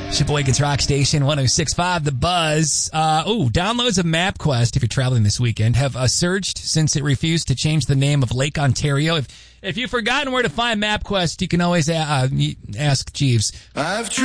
Sheboygan's Rock Station 106.5 The Buzz. Downloads of MapQuest, if you're traveling this weekend, have surged since it refused to change the name of Lake Ontario. If you've forgotten where to find MapQuest, you can always ask Jeeves.